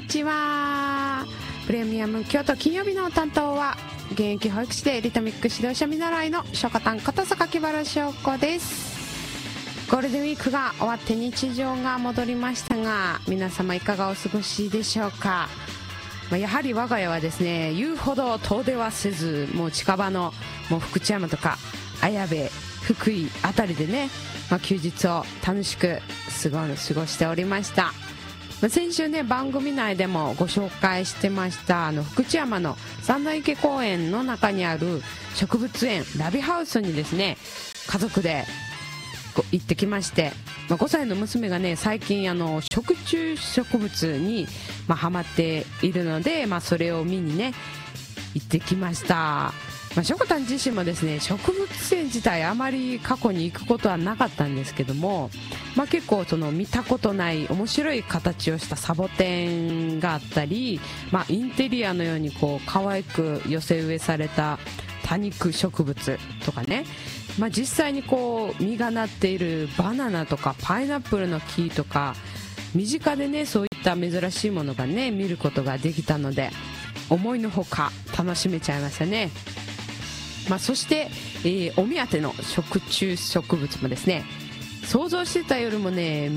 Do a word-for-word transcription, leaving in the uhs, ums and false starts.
ちは。プレミアム京都金曜日の担当は現役保育士でリトミック指導者見習いのしょこたんこと榊原翔子です。ゴールデンウィークが終わって日常が戻りましたが、皆様いかがお過ごしでしょうか。まあ、やはり我が家はですね、言うほど遠出はせず、もう近場のもう福知山とか綾部、福井あたりでね、まあ、休日を楽しく過ご過ごしておりました。まあ、先週ね、番組内でもご紹介してましたあの福知山の三大池公園の中にある植物園ラビハウスにですね、家族で行ってきまして、まあ、ごさいの娘がね、最近あの食虫植物に、まあ、ハマっているので、まあ、それを見にね行ってきました。まあ、しょこたん自身もですね、植物園自体あまり過去に行くことはなかったんですけども、まあ、結構その見たことない面白い形をしたサボテンがあったり、まあ、インテリアのようにこう可愛く寄せ植えされた多肉植物とかね、まあ、実際にこう実がなっているバナナとかパイナップルの木とか、身近でねそういった珍しいものがね見ることができたので、思いのほか楽しめちゃいましたね。まあ、そして、えー、お目当ての食虫植物もですね、想像してたよりもね